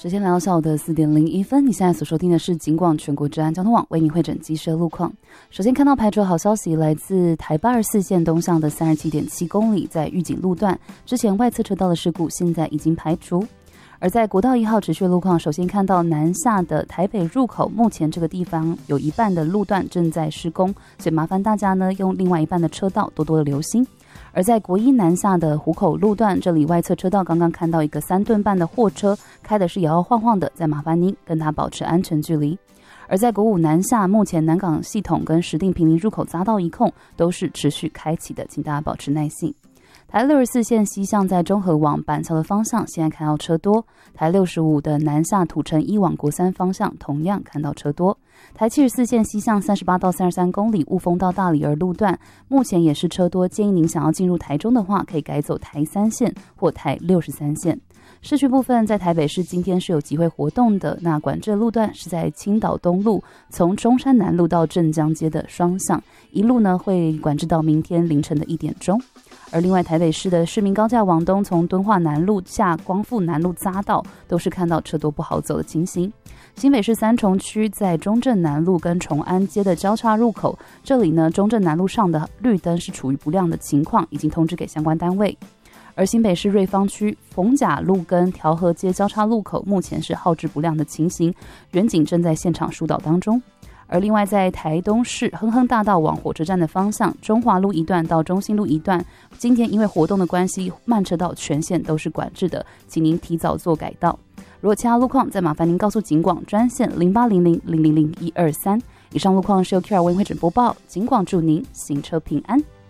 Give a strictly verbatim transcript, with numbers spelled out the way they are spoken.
时间来到下午的四点零一分，你现在所收听的是警广全国治安交通网为您汇整机车路况。首先看到排除好消息，来自台八二四线东向的三十七点七公里，在预警路段之前外侧车道的事故现在已经排除。而在国道一号持续路况，首先看到南下的台北入口，目前这个地方有一半的路段正在施工，所以麻烦大家呢用另外一半的车道多多的留心。而在国一南下的湖口路段，这里外侧车道刚刚看到一个三吨半的货车，开的是摇摇晃晃的，再麻烦您跟它保持安全距离。而在国五南下，目前南港系统跟石碇坪林入口匝道一控都是持续开启的，请大家保持耐性。台六十四线西向在中和往板桥的方向，现在看到车多。台六十五的南下土城一往国三方向，同样看到车多。台七十四线西向三十八到三十三公里雾峰到大里儿路段，目前也是车多，建议您想要进入台中的话，可以改走台三线或台六十三线。市区部分在台北市今天是有集会活动的，那管制路段是在青岛东路，从中山南路到镇江街的双向，一路呢会管制到明天凌晨的一点钟。而另外台北市的市民高架往东，从敦化南路下光复南路匝道都是看到车多不好走的情形。新北市三重区在中正南路跟崇安街的交叉入口，这里呢中正南路上的绿灯是处于不亮的情况，已经通知给相关单位。而新北市瑞芳区逢甲路跟调和街交叉路口目前是号志不亮的情形，员警正在现场疏导当中。而另外在台东市亨亨大道往火车站的方向，中华路一段到中信路一段，今天因为活动的关系，慢车道全线都是管制的，请您提早做改道。如果其他路况，再麻烦您告诉警广专线零八零零零零零一二三。以上路况是由 Q R 为会诊播报，警广祝您行车平安。